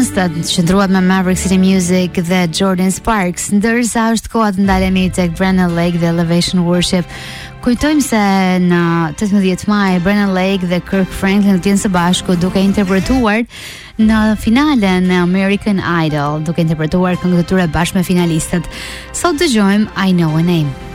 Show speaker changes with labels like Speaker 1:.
Speaker 1: finalistët, qëndruat me Maverick City Music dhe Jordan Sparks, ndërsa është koha të ndalemi tek Brennan Lake dhe Elevation Worship. Kujtojmë se në 18 maj Brennan Lake dhe Kirk Franklin të jenë së bashku duke interpretuar në finalen e American Idol, duke interpretuar këngët e tyre bashkë me finalistët. Sot dëgjojmë I Know a Name.